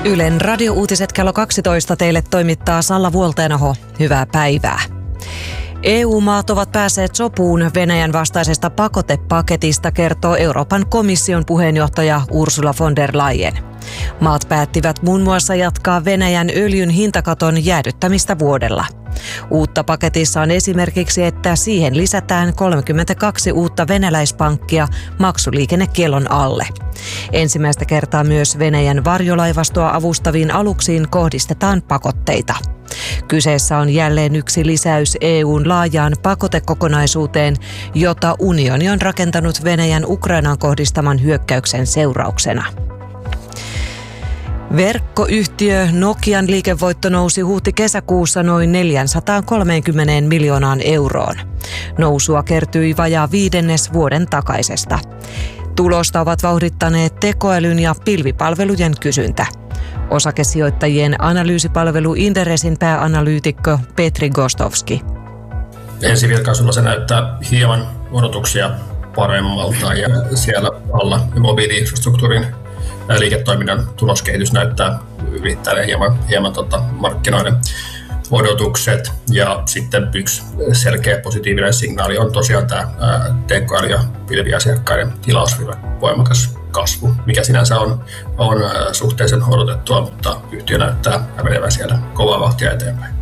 Ylen radiouutiset kello 12 teille toimittaa Salla Vuolteenoho. Hyvää päivää. EU-maat ovat päässeet sopuun Venäjän vastaisesta pakotepaketista, kertoo Euroopan komission puheenjohtaja Ursula von der Leyen. Maat päättivät muun muassa jatkaa Venäjän öljyn hintakaton jäädyttämistä vuodella. Uutta paketissa on esimerkiksi, että siihen lisätään 32 uutta venäläispankkia maksuliikennekiellon alle. Ensimmäistä kertaa myös Venäjän varjolaivastoa avustaviin aluksiin kohdistetaan pakotteita. Kyseessä on jälleen yksi lisäys EU:n laajaan pakotekokonaisuuteen, jota unioni on rakentanut Venäjän Ukrainaan kohdistaman hyökkäyksen seurauksena. Verkkoyhtiö Nokian liikevoitto nousi huhti-kesäkuussa noin 430 miljoonaan euroon. Nousua kertyi vajaa viidennes vuoden takaisesta. Tulosta ovat vauhdittaneet tekoälyn ja pilvipalvelujen kysyntä. Osakesijoittajien analyysipalvelu Inderesin pääanalyytikko Petri Gostovski. Ensivilkaisulla se näyttää hieman odotuksia paremmalta ja siellä alla mobiili-infrastruktuurin liiketoiminnan tuloskehitys näyttää ylittäneen hieman markkinoiden odotukset. Ja sitten yksi selkeä positiivinen signaali on tosiaan tämä tekoäly- ja pilviasiakkaiden tilausvirran voimakas kasvu, mikä sinänsä on suhteellisen odotettua, mutta yhtiö näyttää menevän siellä kovaa vauhtia eteenpäin.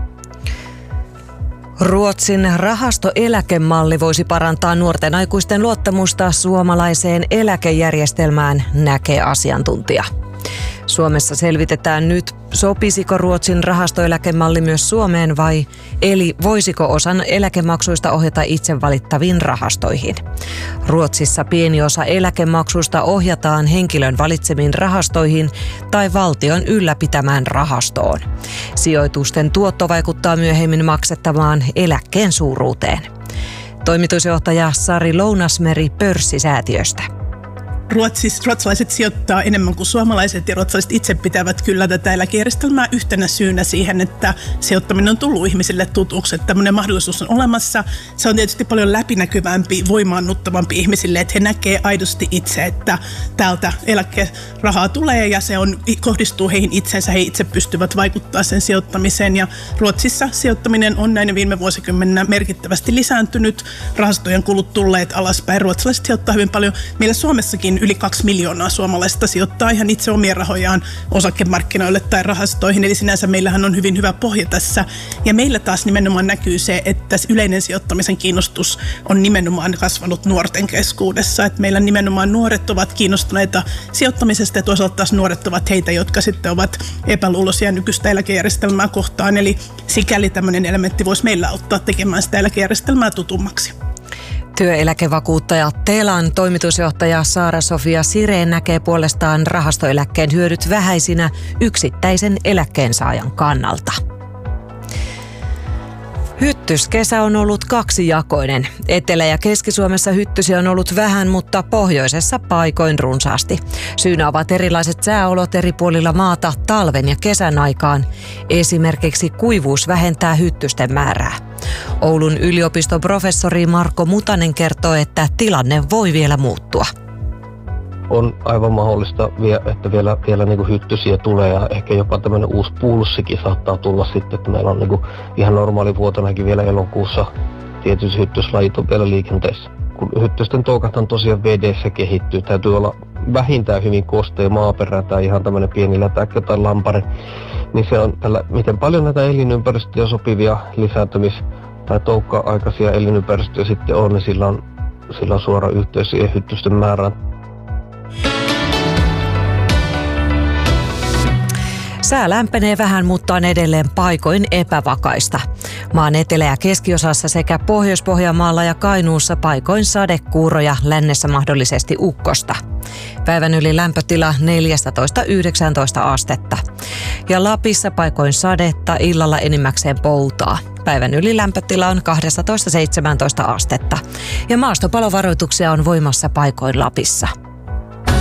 Ruotsin rahastoeläkemalli voisi parantaa nuorten aikuisten luottamusta suomalaiseen eläkejärjestelmään, näkee asiantuntija. Suomessa selvitetään nyt, sopisiko Ruotsin rahastoeläkemalli myös Suomeen eli voisiko osan eläkemaksuista ohjata itse valittaviin rahastoihin. Ruotsissa pieni osa eläkemaksuista ohjataan henkilön valitsemiin rahastoihin tai valtion ylläpitämään rahastoon. Sijoitusten tuotto vaikuttaa myöhemmin maksettavaan eläkkeen suuruuteen. Toimitusjohtaja Sari Lounasmeri Pörssisäätiöstä. Ruotsalaiset sijoittaa enemmän kuin suomalaiset ja ruotsalaiset itse pitävät kyllä tätä eläkejärjestelmää yhtenä syynä siihen, että sijoittaminen on tullut ihmisille tutuksi, että tämmöinen mahdollisuus on olemassa. Se on tietysti paljon läpinäkyvämpi, voimaannuttavampi ihmisille, että he näkee aidosti itse, että täältä eläkerahaa tulee ja se kohdistuu heihin itsensä, he itse pystyvät vaikuttaa sen sijoittamiseen ja Ruotsissa sijoittaminen on näinä viime vuosikymmeninä merkittävästi lisääntynyt, rahastojen kulut tulleet alaspäin, ruotsalaiset sijoittaa hyvin paljon. Meillä Suomessakin yli 2 miljoonaa suomalaista sijoittaa ihan itse omia rahojaan osakemarkkinoille tai rahastoihin, eli sinänsä meillähän on hyvin hyvä pohja tässä. Ja meillä taas nimenomaan näkyy se, että yleinen sijoittamisen kiinnostus on nimenomaan kasvanut nuorten keskuudessa. Että meillä nimenomaan nuoret ovat kiinnostuneita sijoittamisesta ja toisaalta taas nuoret ovat heitä, jotka sitten ovat epäluuloisia nykyistä eläkejärjestelmää kohtaan. Eli sikäli tämmöinen elementti voisi meillä auttaa tekemään sitä eläkejärjestelmää tutummaksi. Työeläkevakuuttaja Telan toimitusjohtaja Saara-Sofia Sireen näkee puolestaan rahastoeläkkeen hyödyt vähäisinä yksittäisen eläkkeensaajan kannalta. Hyttyskesä on ollut kaksijakoinen. Etelä- ja Keski-Suomessa hyttysiä on ollut vähän, mutta pohjoisessa paikoin runsaasti. Syynä ovat erilaiset sääolot eri puolilla maata talven ja kesän aikaan. Esimerkiksi kuivuus vähentää hyttysten määrää. Oulun yliopiston professori Marko Mutanen kertoo, että tilanne voi vielä muuttua. On aivan mahdollista, että vielä niin kuin hyttysiä tulee ja ehkä jopa tämmöinen uusi pulssikin saattaa tulla sitten, että meillä on niin kuin ihan normaalivuotonakin vielä elokuussa tietysti hyttyslajit on vielä liikenteessä. Kun hyttysten toukataan tosiaan vedessä kehittyy, täytyy olla vähintään hyvin kostea maaperä tai ihan tämmöinen pieni lätäkkö tai lampare, niin se on miten paljon näitä elinympäristöjä sopivia lisääntymis- tai toukka-aikaisia elinympäristöjä sitten on, niin sillä on suora yhteys siihen hyttysten määrään. Sää lämpenee vähän, mutta on edelleen paikoin epävakaista. Maan etelä- ja keskiosassa sekä Pohjois-Pohjanmaalla ja Kainuussa paikoin sadekuuroja, lännessä mahdollisesti ukkosta. Päivän yli lämpötila 14–19 astetta. Ja Lapissa paikoin sadetta, illalla enimmäkseen poutaa. Päivän yli lämpötila on 12–17 astetta. Ja maastopalovaroituksia on voimassa paikoin Lapissa.